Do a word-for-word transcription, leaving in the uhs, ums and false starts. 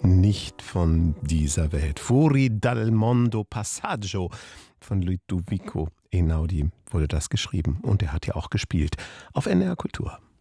nicht von dieser Welt. Fuori dal mondo passaggio von Ludovico Einaudi wurde das geschrieben und er hat ja auch gespielt auf N D R Kultur.